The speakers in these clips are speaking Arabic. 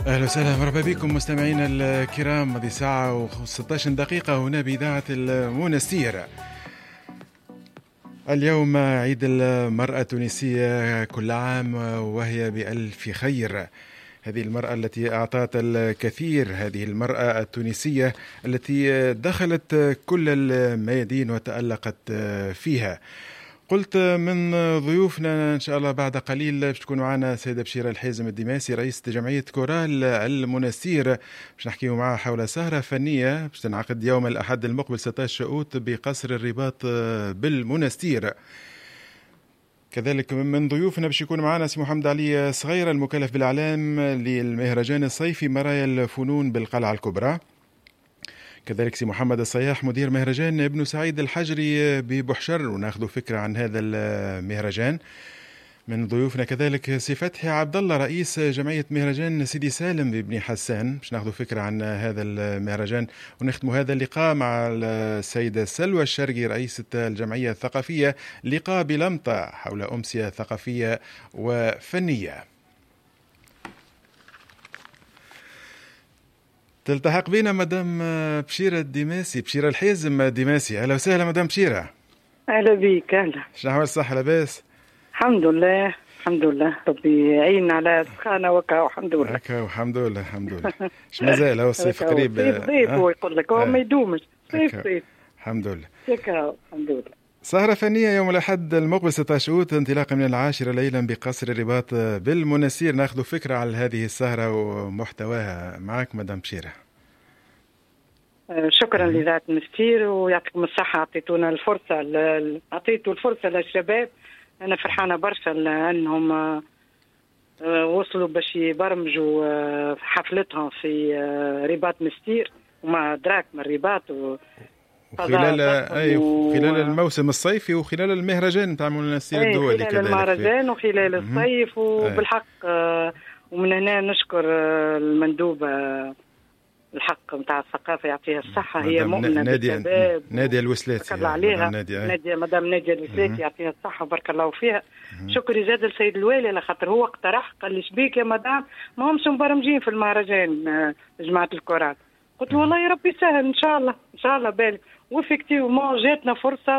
أهلا وسهلا مرحبا بكم مستمعينا الكرام. هذه ساعة و16 دقيقة هنا بإذاعة المونستير. اليوم عيد المرأة التونسية، كل عام وهي بألف خير. هذه المرأة التي أعطت الكثير، هذه المرأة التونسية التي دخلت كل الميادين وتألقت فيها. قلت من ضيوفنا إن شاء الله بعد قليل باش تكون معنا سيدة بشيرة الحازم الدماسي، رئيس جمعية كورال المنستير، باش نحكيو معها حول سهرة فنية باش تنعقد يوم الأحد المقبل 16 أوت بقصر الرباط بالمنستير. كذلك من ضيوفنا باش يكون معنا سي محمد علي صغير، المكلف بالإعلام للمهرجان الصيفي مرايا الفنون بالقلعة الكبرى. كذلك سي محمد الصياح، مدير مهرجان ابن سعيد الحجري ببحشر، وناخذ فكرة عن هذا المهرجان. من ضيوفنا كذلك سي فتحي عبد الله، رئيس جمعية مهرجان سيدي سالم ببني حسان، باش ناخذ فكرة عن هذا المهرجان. ونختم هذا اللقاء مع السيدة سلوى الشرقي، رئيسة الجمعية الثقافية لقاء بلمطة حول أمسية ثقافية وفنية. تلتحق بنا مدام بشيرة الدماسي، بشيرة الحازم الدماسي. أهلا وسهلا مدام بشيرة. أهلا بيك. أهلا. شنو أحوال الصحة؟ لاباس؟ الحمد لله الحمد لله، ربي يعيننا على سخانة وكا والحمد لله. هكا والحمد لله الحمد لله. شو مازال هو الصيف قريب؟ صيف هو يقول لك هو ما يدومش. صيف الحمد لله. هكا الحمد لله. سهرة فنية يوم الأحد المقبل 16 أوت انطلاقا من 10 ليلا بقصر الرباط بالمنستير. ناخذ فكرة على هذه السهرة ومحتواها. معك مدام بشيرة. شكرا لإذاعة المنستير ويعطيكم الصحة، أعطيتونا الفرصة، أعطيتوا الفرصة للشباب. أنا فرحانة برشا لأنهم وصلوا باش يبرمجوا حفلتهم في رباط مستير وما أدراك من الرباط خلال الموسم الصيفي وخلال المهرجان نتاع المنستير الدولي كذلك. خلال المهرجان وخلال الصيف وبالحق. ومن هنا نشكر المندوبة الحق نتاع الثقافة يعطيها الصحة، هي مؤمنة بالشباب. نادية الوسلاتي. شكرا عليها. مدام نادية الوسلاتي يعطيها الصحة بارك الله فيها. شكري زاد السيد الوالي على خاطر هو اقترح، قال لي شبيك يا مدام ما همش مبرمجين في المهرجان جماعة الكورال. قلت له والله يا ربي سهل إن شاء الله إن شاء الله بالي. وفيكتيفمون جاتنا فرصة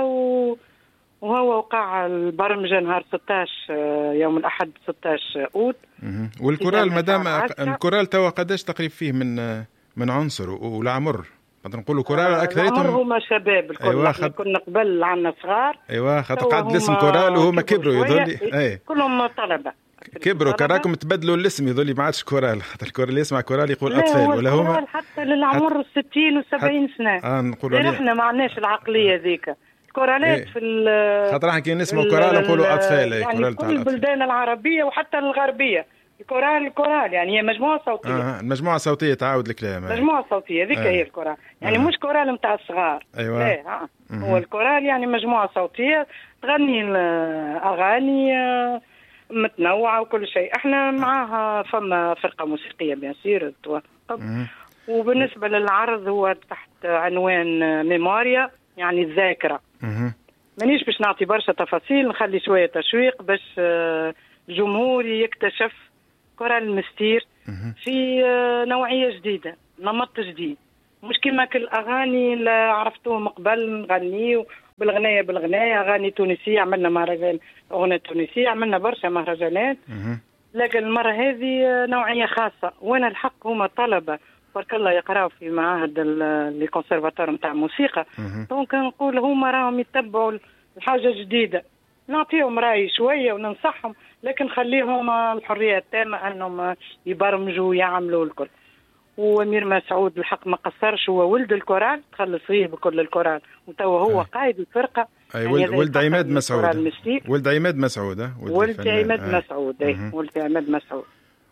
وهو وقع البرمجة نهار 16 يوم الأحد 16 أوت. والكورال مدام الكورال توا قداش تقريب فيه من عنصر والعمر؟ نقولوا كورال اكثريتهم هما شباب الكل. أيوة كنا قبل عنا صغار. ايوه خاطر قعد الاسم كورال وهما كبروا يظل كلهم طلبه كبروا كراكم تبدلوا الاسم يظل ما عادش كورال، خاطر الكورال اللي يسمع كورال يقول اطفال ولا هما حتى للعمر 60 و70 سنه. نقولوا احنا ما عندناش العقليه ذيك. الكورالات في خاطر احنا كي نسمعوا كورال نقولوا اطفال. يعني كل البلدان العربيه وحتى الغربيه الكورال يعني هي مجموعة صوتية. المجموعة الصوتية تعاود الكلام. مجموعة صوتية ذيك هي الكورال، يعني مش كورال متاع الصغار. أيوة. لا هو الكورال يعني مجموعة صوتية تغني الأغاني متنوعة وكل شيء. احنا معاها فما فرقة موسيقية بيصير توقف. وبالنسبة للعرض هو تحت عنوان ميموريا يعني الذاكرة. مانيش باش نعطي برشا تفاصيل، نخلي شوية تشويق باش الجمهور يكتشف كورال المستير في نوعية جديدة، نمط جديد، مش كما كل الأغاني اللي عرفتوهم قبل نغنيو بالغناية أغاني تونسية. عملنا مهرجان أغنية تونسية، عملنا برشا مهرجانات، لكن المرة هذه نوعية خاصة. وانا الحق هما طلبة بارك الله يقراوا في معاهد لي كونسيرفاتور نتاع موسيقى، دونك نقول هما راهم يتبعوا الحاجة جديدة، نعطيهم رأي شوية وننصحهم، لكن خليهم الحرية التامة أنهم يبرمجوا ويعملوا الكل. وأمير مسعود الحق ما قصرش، هو ولد الكورال، تخلص فيه بكل الكورال، وتو هو قائد الفرقة. ولد عماد مسعود. ولد عماد مسعود. ولد عماد مسعود.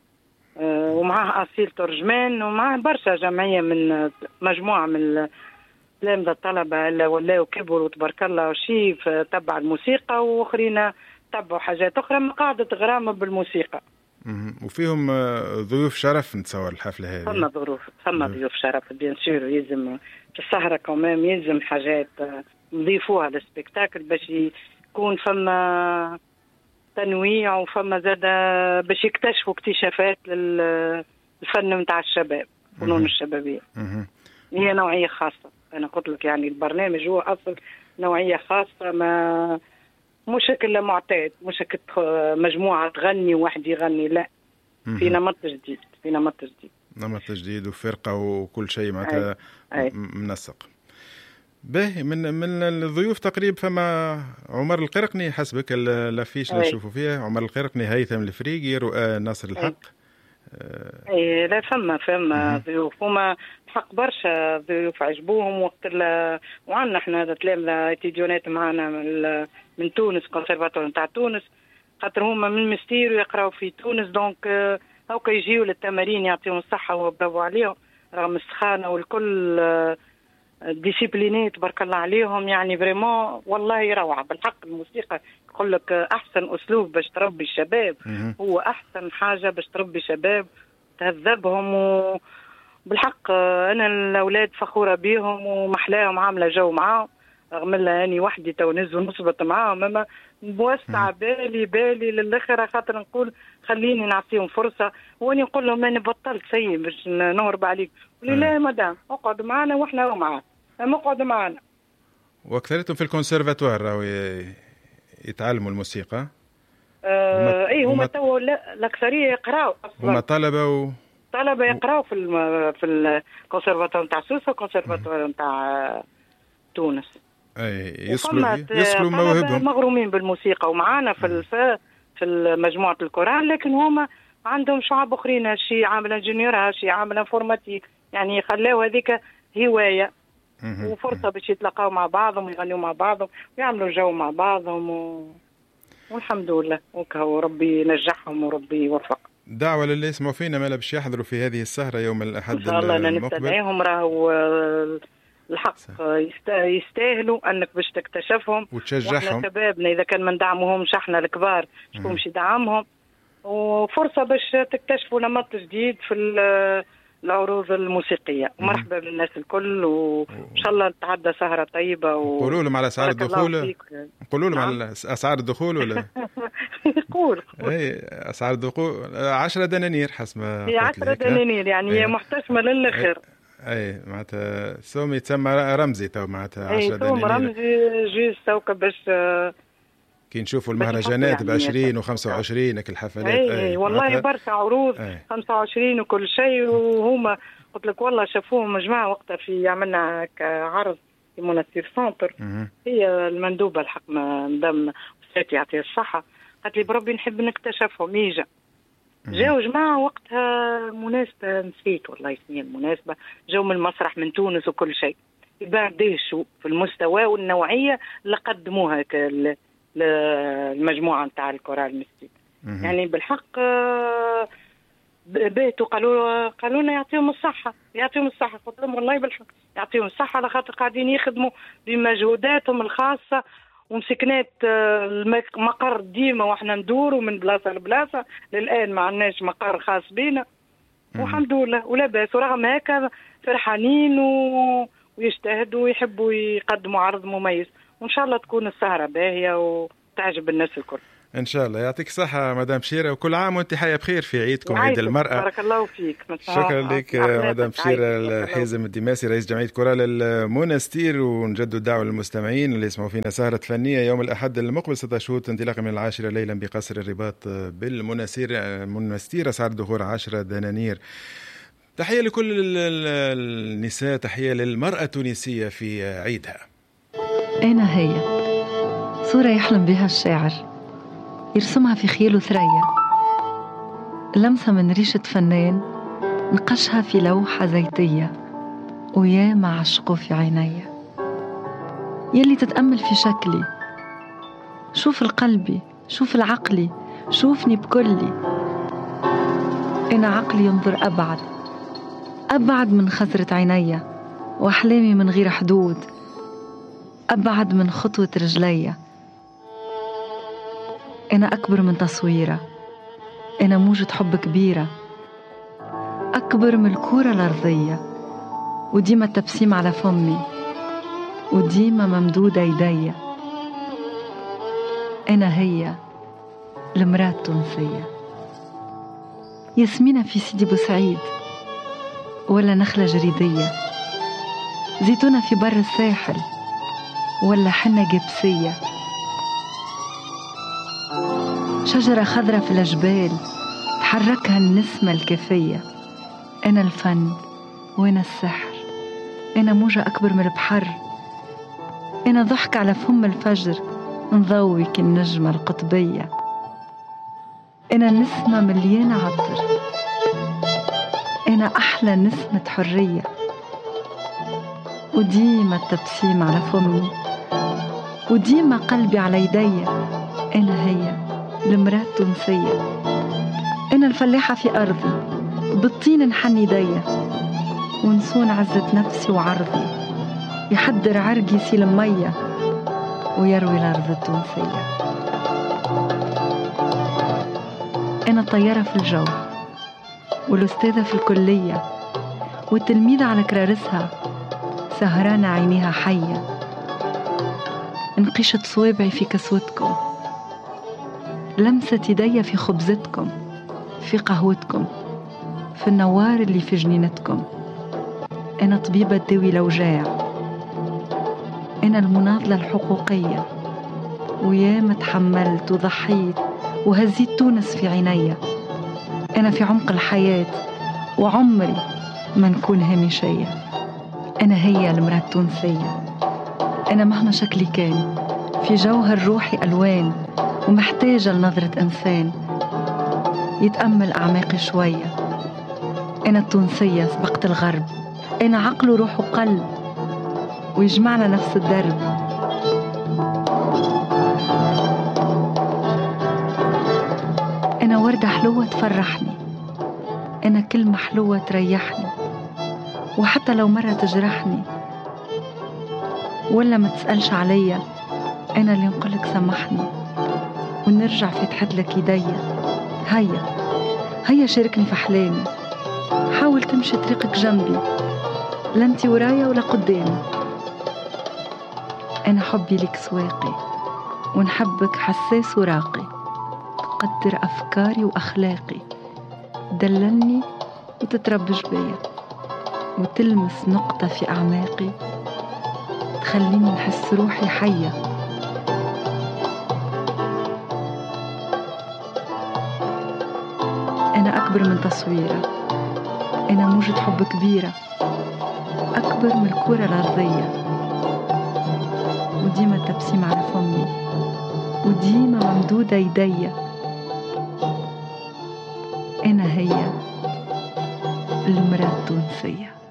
ومعاه أصيل ترجمان، ومعاه برشا جمعية من مجموعة من تلامذة الطلبة اللي ولاو كبروا تبارك الله وشي تبع الموسيقى، واخرين تبعوا حاجات اخرى من قاعدة غرامة بالموسيقى. وفيهم ضيوف شرف نتصور الحفلة هذه. ثم ضيوف شرف بيان سور. يلزم في السهرة كمان يلزم حاجات نضيفوها للسبيكتاكل باش يكون فما تنويع وفما زادة باش يكتشفوا اكتشافات الفن متاع الشباب، فنون الشبابية. هي نوعية خاصة، أنا قلت لك يعني البرنامج هو أصل نوعية خاصة، ما مش شكل معتاد، مش شكل مجموعة تغني وواحد يغني، لا، في نمط جديد، في نمط جديد، نمط جديد وفرقة وكل شيء معناتها منسق. باهي. من الضيوف تقريبا فما عمر القرقني حسبك الافيش اللي نشوفوا فيها، عمر القرقني، هيثم الفريقي، رؤى ناصر الحق. لا فما ضيوف، هما حق برشا ضيوف عجبوهم وقت وعندنا احنا تلامذة اتيديونات معنا من تونس، كونسيرفاتور نتاع تونس، خاطر هما من مستير ويقراو في تونس، دونك هاكا يجيو للتمارين يعطيهم الصحة وبرافو عليهم رغم السخانة والكل ديسيبلينات تبارك الله عليهم، يعني فريمون والله روعة بالحق. الموسيقى يقول لك أحسن أسلوب باش تربي الشباب، هو أحسن حاجة باش تربي شباب تهذبهم، وبالحق أنا الأولاد فخورة بيهم ومحلاهم، عاملة جو معاهم رغم الله أني وحدي تو نزل ونصبت معاهم، أما موسع بالي للآخر، خاطر نقول خليني نعطيهم فرصة، وأني نقول لهم أنا بطلت سيء باش نهرب عليك، لا مدام اقعد معنا وإحنا معاك، أما اقعد معنا. وأكثرتهم في الكونسيرفاتوار راهو يتعلموا الموسيقى. اي هما تو الأكثرية يقراوا أصلا، هما طلبة يقراوا في الكونسيرفاتوار نتاع سوسة والكونسيرفاتوار نتاع تونس. اي يسلوا مواهبهم، مغرومين بالموسيقى ومعانا في مجموعة القرآن، لكن هما عندهم شعب اخرين، شي عامل انجينيور، شي عامل انفورماتيك، يعني خلاو هذيك هواية وفرصة باش يتلاقاو مع بعضهم ويغنيوا مع بعضهم ويعملوا جو مع بعضهم والحمد لله وكهو ربي ينجحهم وربي يوفق. دعوة للي يسمعوا فينا مالا باش يحضروا في هذه السهرة يوم الأحد إن شاء الله. أنا نستدعيهم، راهو الحق يستاهلوا أنك باش تكتشفهم وتشجعهم. وإحنا شبابنا إذا كان من دعمهمش إحنا الكبار شكون باش يدعمهم، وفرصة باش تكتشفوا نمط جديد في العروض الموسيقية. ومرحبا بالناس الكل، وإن شاء الله تعدى سهرة طيبة. قولوا لهم على أسعار الدخول، قولوا لهم على أسعار الدخول ولا قول اي أسعار الدخول 10 دنانير حسب ما هي 10 دنانير، يعني هي محتشمة للآخر. اي معناتها سوم يتسمى رمزي تو معناتها 10 دنانير. سوم رمزي جيز توكا باش كي نشوفوا المهرجانات ب20 و25 هيك الحفلات. اي والله برشا عروض 25 وكل شيء، وهما قلت لك والله شافوهم جماعة وقتها في عملنا عرض في منستير سنتر. هي المندوبة الحق مدام وساتي يعطيها الصحة قالت لي بربي نحب نكتشفهم يجا. جاو جماعة وقتها مناسبة نسيت والله سنين المناسبة، جاو من المسرح من تونس وكل شيء، يبعدشوا في المستوى والنوعية اللي قدموها المجموعة نتاع الكورال المسجد. يعني بالحق بيتوا قالوا لنا يعطيهم الصحة. قلت لهم والله بالحق يعطيهم الصحة، على خاطر قاعدين يخدموا بمجهوداتهم الخاصة ومسكنات المقر ديما، واحنا ندوروا من بلاصة لبلاصة، للآن ما عندناش مقر خاص بينا والحمد لله ولا بأس. ورغم هكا فرحانين ويجتهدوا ويحبوا يقدموا عرض مميز، وإن شاء الله تكون السهرة باهية وتعجب الناس الكل إن شاء الله. يعطيك الصحة مدام بشيرة، وكل عام وانت حية بخير في عيدكم، عيد المرأة. بارك الله فيك. شكرا لك مدام بشيرة حازم الدماسي، رئيس جمعية كورال المنستير. ونجدد الدعوة للمستمعين اللي يسمعوا فينا سهرة فنية يوم الأحد المقبل 16 انطلاقا من 10 ليلا بقصر الرباط بالمنستير. أسعار الدخول 10 دنانير. تحية لكل النساء، تحية للمرأة التونسية في عيدها. أنا هي صورة يحلم بها الشاعر، يرسمها في خياله ثريا، لمسة من ريشة فنان نقشها في لوحة زيتية، ويا ما عشقه في عيني. يلي تتأمل في شكلي، شوف القلبي، شوف العقلي، شوفني بكلي. أنا عقلي ينظر أبعد من خزرة عيني، وأحلامي من غير حدود، أبعد من خطوة رجلي. أنا أكبر من تصويرة، أنا موجة حب كبيرة، أكبر من الكورة الأرضية، وديما التبسيم على فمي، وديما ممدودة يدي. أنا هي المرأة التونسية. ياسمينة في سيدي بوسعيد ولا نخلة جريدية، زيتونة في بر الساحل ولا حنة جبسية، شجرة خضرة في الجبال تحركها النسمة الكافية. أنا الفن وأنا السحر، أنا موجة أكبر من البحر، أنا ضحك على فم الفجر نضوي كالنجمة القطبية، أنا نسمة مليانة عطر، أنا أحلى نسمة حرية، وديما التبسيم على فمي، وديما قلبي على يدي. أنا هي المرأة التونسية، أنا الفلاحة في أرضي، بالطين نحن يدي، ونصون عزة نفسي وعرضي، يحضر عرقي يسيل مية ويروي الأرض التونسية. أنا الطيارة في الجو، والأستاذة في الكلية، والتلميذة على كرارسها سهرانة عينيها حية، انقشت صوابعي في كسوتكم، لمسة يدي في خبزتكم، في قهوتكم، في النوار اللي في جنينتكم. أنا طبيبة تداوي الأوجاع، أنا المناضلة الحقوقية، وياما تحملت وضحيت وهزيت تونس في عيني. أنا في عمق الحياة وعمري ما نكون هامشية. أنا هي المرأة التونسية، أنا مهما شكلي كان في جوهر روحي ألوان، ومحتاجة لنظرة إنسان يتأمل أعماقي شوية. أنا التونسية سبقت الغرب، أنا عقل وروح وقلب ويجمعنا نفس الدرب. أنا وردة حلوة تفرحني، أنا كلمة حلوة تريحني، وحتى لو مرة تجرحني ولا ما تسألش عليا، أنا اللي نقولك سامحني ونرجع فتحت لك يديا. هيا شاركني في أحلامي، حاول تمشي طريقك جنبي، لا انتي ورايا ولا قدامي. أنا حبي لك سواقي، ونحبك حساس وراقي، تقدر أفكاري وأخلاقي، تدللني وتتربج بيا، وتلمس نقطة في أعماقي تخليني نحس روحي حية. أنا أكبر من تصويرة، أنا موجة حب كبيرة أكبر من الكرة الأرضية، وديما التبسيم على فمي، وديما ممدودة يدي. أنا هي المرأة التونسية.